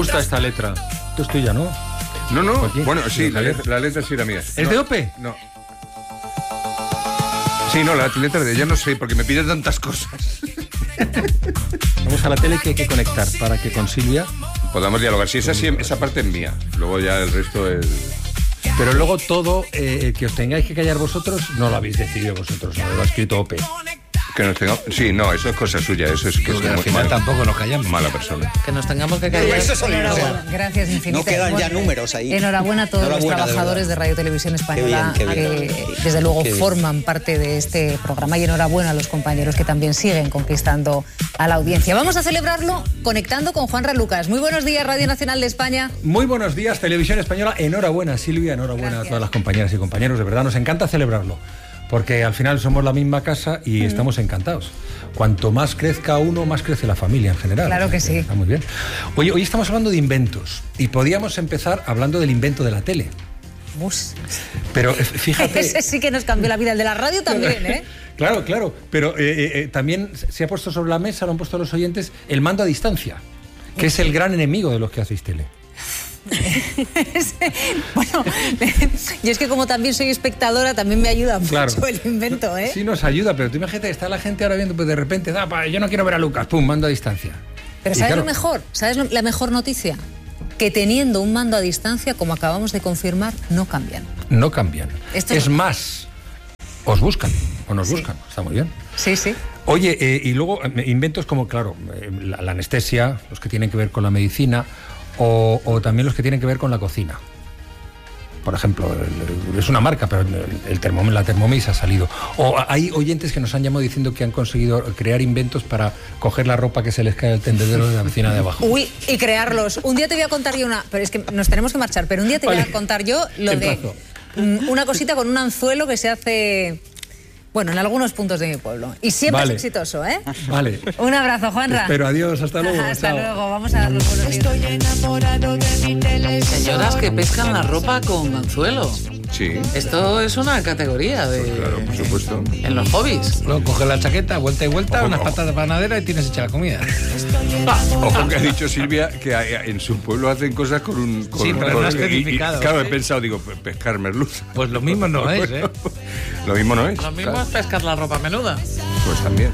gusta esta letra. Esto es tuya, ¿no? No. Joaquín, Bueno, sí, la Javier. letra sí era mía. ¿Es de Ope? No. Sí, no, la letra de ella no sé, porque me piden tantas cosas. Vamos a la tele que hay que conectar para que con Silvia... Podamos dialogar. Si esa parte es mía. Luego ya el resto es... Pero luego todo, que os tengáis que callar vosotros, no lo habéis decidido vosotros, no lo ha escrito Ope. Que nos tengamos... Sí, no, eso es cosa suya. Eso es que es Porque al muy final tampoco nos callamos. mala persona. Que nos tengamos que callar. Enhorabuena, gracias infinitas. No quedan ya números ahí. Enhorabuena a todos Enhorabuena, los trabajadores de Radio Televisión Española Qué bien. que desde luego Qué bien. forman parte de este programa, y enhorabuena a los compañeros que también siguen conquistando a la audiencia. Vamos a celebrarlo conectando con Juanra Lucas. Muy buenos días, Radio Nacional de España. Muy buenos días, Televisión Española. Enhorabuena, Silvia, enhorabuena Gracias. a todas las compañeras y compañeros. De verdad, nos encanta celebrarlo, porque al final somos la misma casa y estamos encantados. Cuanto más crezca uno, más crece la familia en general. Claro que sí. Está muy bien. Oye, hoy estamos hablando de inventos y podíamos empezar hablando del invento de la tele. Mus. Pero fíjate... Ese sí que nos cambió la vida, el de la radio también, ¿eh? Claro, pero también se ha puesto sobre la mesa, lo han puesto los oyentes, el mando a distancia, que es el gran enemigo de los que hacéis tele. Bueno, yo es que como también soy espectadora, también me ayuda mucho Claro. el invento, ¿eh? Sí nos ayuda, pero tú imagínate, está la gente ahora viendo, pues de repente, yo no quiero ver a Lucas, pum, mando a distancia. Pero Y ¿sabes claro, lo mejor? ¿Sabes la mejor noticia? Que teniendo un mando a distancia, como acabamos de confirmar, no cambian. no cambian. Esto Es no- más, os buscan, o nos Sí. buscan, está muy bien. Sí, sí. Oye, y luego inventos como, claro, la anestesia, los que tienen que ver con la medicina, o también los que tienen que ver con la cocina. Por ejemplo, es una marca, pero la Thermomix ha salido. O hay oyentes que nos han llamado diciendo que han conseguido crear inventos para coger la ropa que se les cae al tendedero de la vecina de abajo. Uy, y crearlos. Un día te voy a contar yo pero es que nos tenemos que marchar, pero un día te voy a Vale. contar yo lo Te de emplazo. una cosita con un anzuelo que se hace, bueno, en algunos puntos de mi pueblo. Y siempre Vale. es exitoso, ¿eh? Vale. Un abrazo, Juanra. Pero adiós, hasta luego. Hasta chao. luego, vamos a dar los buenos días. Estoy enamorado de mi televisión. Señoras que pescan la ropa con anzuelo. Sí, Esto es una categoría de... claro, por supuesto. En los hobbies. Luego coges la chaqueta, vuelta y vuelta, Ojo, unas ojo. patatas panaderas y tienes hecha la comida. Ojo que ha dicho Silvia que en su pueblo hacen cosas con un... Sí, pero no has y- especificado, claro, he ¿sí? pensado, digo, pescar merluza. Pues lo mismo no es, ¿eh? Lo mismo no es. Lo mismo claro. es pescar la ropa menuda. Pues también.